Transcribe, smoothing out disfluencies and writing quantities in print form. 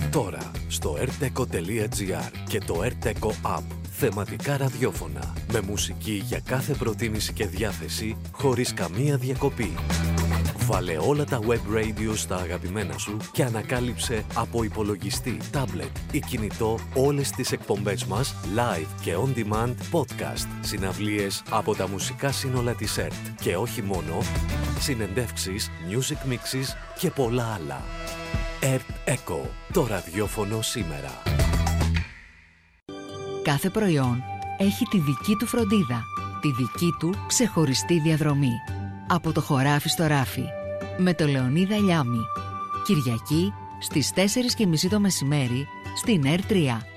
Τώρα στο rteco.gr και το rteco app. Θεματικά ραδιόφωνα με μουσική για κάθε προτίμηση και διάθεση χωρίς καμία διακοπή. Βάλε όλα τα web radio στα αγαπημένα σου και ανακάλυψε από υπολογιστή, τάμπλετ ή κινητό όλες τις εκπομπές μας live και on demand podcast, συναυλίες από τα μουσικά σύνολα της ΕΡΤ και όχι μόνο, συνεντεύξεις, music mixes και πολλά άλλα. ΕΡΤ ΕΚΟ, το ραδιόφωνο σήμερα. Κάθε προϊόν έχει τη δική του φροντίδα, τη δική του ξεχωριστή διαδρομή. Από το χωράφι στο ράφι, με το Λεωνίδα Λιάμη. Κυριακή στις 4:30 το μεσημέρι στην ΕΡΤ 3.